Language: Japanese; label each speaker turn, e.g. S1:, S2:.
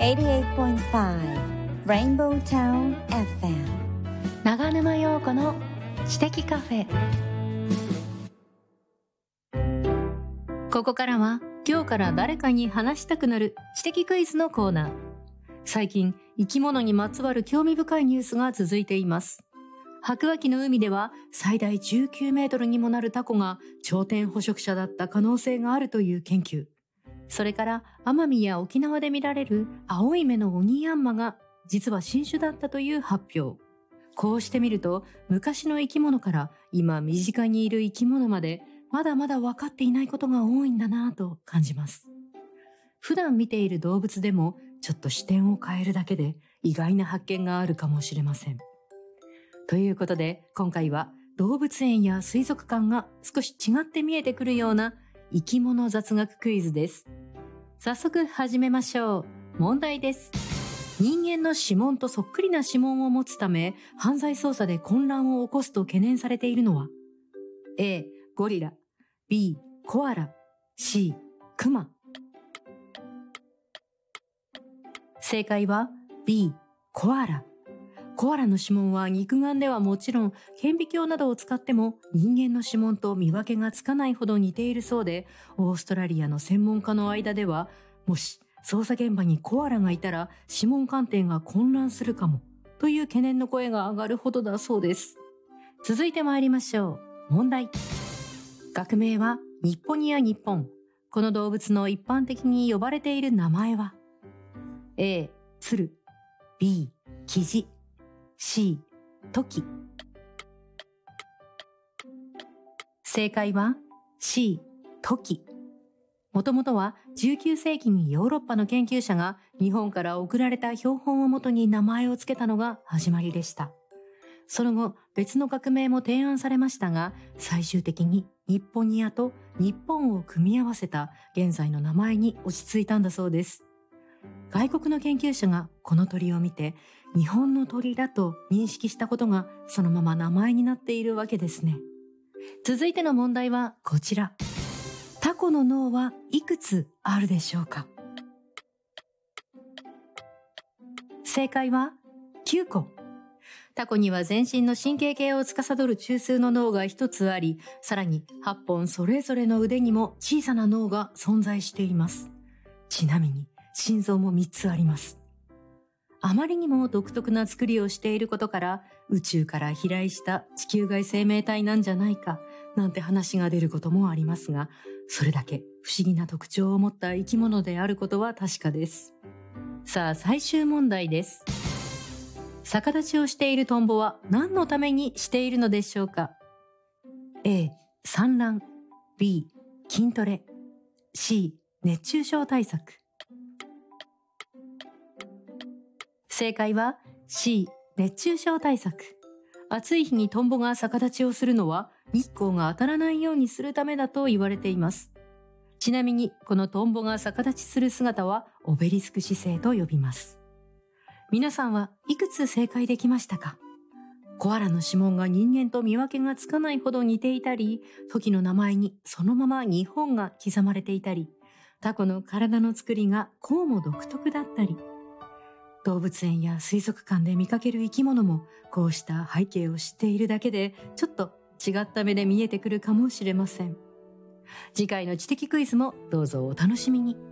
S1: 88.5 Rainbow Town FM
S2: 長沼陽子の知的カフェ。ここからは今日から誰かに話したくなる知的クイズのコーナー。最近生き物にまつわる興味深いニュースが続いています。白亜紀の海では最大19メートルにもなるタコが頂点捕食者だった可能性があるという研究。それから奄美や沖縄で見られる青い目のオニヤンマが実は新種だったという発表。こうしてみると昔の生き物から今身近にいる生き物までまだまだ分かっていないことが多いんだなぁと感じます。普段見ている動物でもちょっと視点を変えるだけで意外な発見があるかもしれません。ということで今回は動物園や水族館が少し違って見えてくるような生き物雑学クイズです。早速始めましょう。問題です。人間の指紋とそっくりな指紋を持つため犯罪捜査で混乱を起こすと懸念されているのは A. ゴリラ B. コアラ C. クマ。正解は B. コアラ。コアラの指紋は肉眼ではもちろん顕微鏡などを使っても人間の指紋と見分けがつかないほど似ているそうで、オーストラリアの専門家の間ではもし捜査現場にコアラがいたら指紋鑑定が混乱するかもという懸念の声が上がるほどだそうです。続いて参りましょう。問題。学名はニッポニアニッポン。この動物の一般的に呼ばれている名前は A. 鶴 B. キジ C. トキ。正解は C. トキ。もともとは19世紀にヨーロッパの研究者が日本から送られた標本をもとに名前を付けたのが始まりでした。その後別の学名も提案されましたが、最終的にニッポニアと日本を組み合わせた現在の名前に落ち着いたんだそうです。外国の研究者がこの鳥を見て日本の鳥だと認識したことがそのまま名前になっているわけですね。続いての問題はこちら。タコの脳はいくつあるでしょうか？正解は9個。タコには全身の神経系を司る中枢の脳が1つあり、さらに8本それぞれの腕にも小さな脳が存在しています。ちなみに心臓も3つあります。あまりにも独特な作りをしていることから宇宙から飛来した地球外生命体なんじゃないかなんて話が出ることもありますが、それだけ不思議な特徴を持った生き物であることは確かです。さあ最終問題です。逆立ちをしているトンボは何のためにしているのでしょうか？ A. 産卵 B. 筋トレ C. 熱中症対策。正解は C. 熱中症対策。暑い日にトンボが逆立ちをするのは日光が当たらないようにするためだと言われています。ちなみにこのトンボが逆立ちする姿はオベリスク姿勢と呼びます。皆さんはいくつ正解できましたか？コアラの指紋が人間と見分けがつかないほど似ていたり、トキの名前にそのまま日本が刻まれていたり、タコの体の作りがこうも独特だったり、動物園や水族館で見かける生き物もこうした背景を知っているだけでちょっと違った目で見えてくるかもしれません。次回の知的クイズもどうぞお楽しみに。